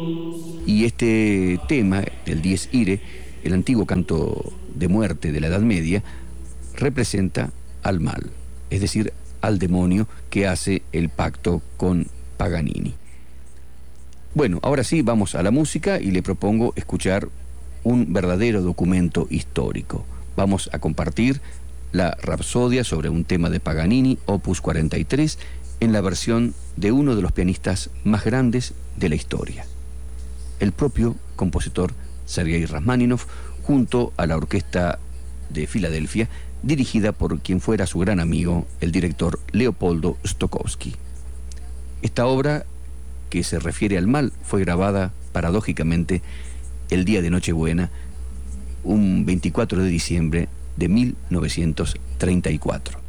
Y este tema, el Dies Irae, el antiguo canto de muerte de la Edad Media, representa al mal, es decir, al demonio que hace el pacto con Paganini. Bueno, ahora sí, vamos a la música y le propongo escuchar un verdadero documento histórico. Vamos a compartir la Rapsodia sobre un tema de Paganini, Opus 43, en la versión de uno de los pianistas más grandes de la historia, el propio compositor Sergei Rachmaninoff, junto a la Orquesta de Filadelfia, dirigida por quien fuera su gran amigo, el director Leopoldo Stokowski. Esta obra, que se refiere al mal, fue grabada, paradójicamente, el día de Nochebuena, un 24 de diciembre de 1934.